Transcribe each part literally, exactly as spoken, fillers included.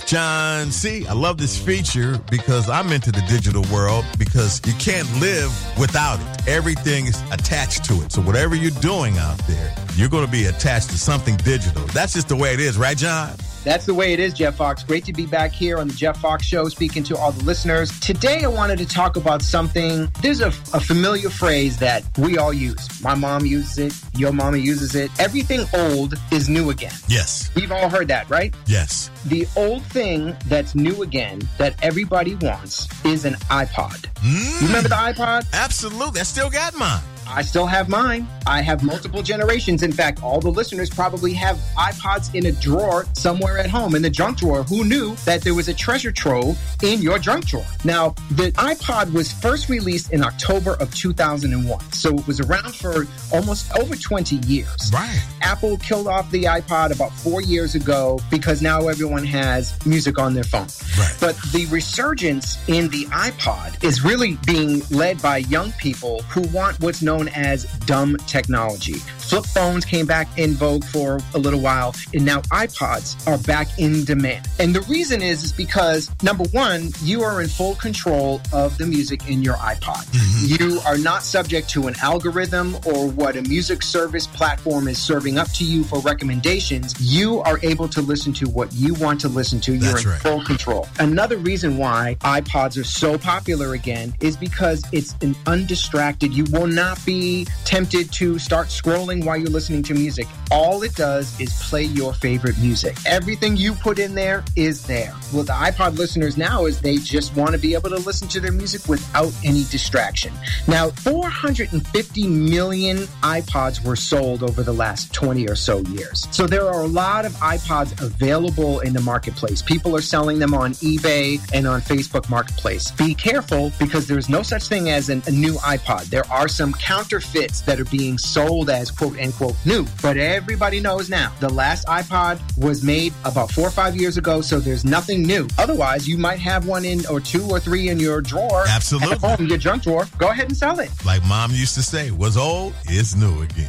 John C., I love this feature because I'm into the digital world because you can't live without it. Everything is attached to it. So whatever you're doing out there, you're going to be attached to something digital. That's just the way it is, right, John? That's the way it is, Jeff Fox. Great to be back here on the Jeff Fox Show speaking to all the listeners. Today, I wanted to talk about something. There's a, a familiar phrase that we all use. My mom uses it. Your mama uses it. Everything old is new again. Yes. We've all heard that, right? Yes. The old thing that's new again that everybody wants is an iPod. Mm. You remember the iPod? Absolutely. I still got mine. I still have mine. I have multiple generations. In fact, all the listeners probably have iPods in a drawer somewhere at home, in the junk drawer. Who knew that there was a treasure trove in your junk drawer? Now, the iPod was first released in October of two thousand one. So it was around for almost over twenty years. Right. Apple killed off the iPod about four years ago because now everyone has music on their phone. Right. But the resurgence in the iPod is really being led by young people who want what's known as dumb technology. Flip phones came back in vogue for a little while, and now iPods are back in demand. And the reason is, is because, number one, you are in full control of the music in your iPod. Mm-hmm. You are not subject to an algorithm or what a music service platform is serving up to you for recommendations. You are able to listen to what you want to listen to. You're That's in right. full control. Another reason why iPods are so popular again is because it's an undistracted. You will not be tempted to start scrolling while you're listening to music. All it does is play your favorite music. Everything you put in there is there. Well, the iPod listeners now is they just want to be able to listen to their music without any distraction. Now, four hundred fifty million iPods were sold over the last twenty or so years. So there are a lot of iPods available in the marketplace. People are selling them on eBay and on Facebook Marketplace. Be careful because there's no such thing as an, a new iPod. There are some counterfeits that are being sold as quote-unquote new. But everybody knows now, the last iPod was made about four or five years ago, so there's nothing new. Otherwise, you might have one in or two or three in your drawer. Absolutely. At home, your junk drawer. Go ahead and sell it. Like Mom used to say, what's old is new again.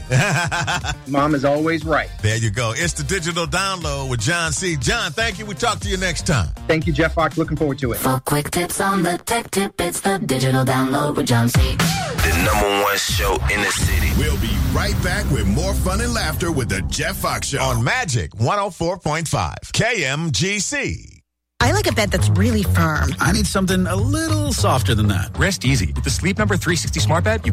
Mom is always right. There you go. It's the Digital Download with John C. John, thank you. We talk to you next time. Thank you, Jeff Fox. Looking forward to it. For quick tips on the tech tip, it's the Digital Download with John C. The number one show in the city. We'll be right back with more fun and laughter with the Jeff Fox Show. On Magic one oh four point five, K M G C. I like a bed that's really firm. I need something a little softer than that. Rest easy. With the Sleep Number three sixty Smart Bed, you